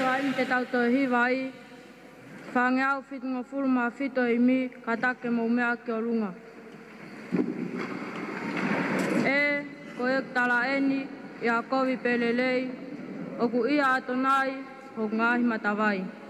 soa i te tauto hiwai, whangeau whitunga furuma whito i mi, ka take mo mea ki o runga. E, ko e tala eni, i a kowi pelelei, o ku ia atonai, o ngāhi matawai.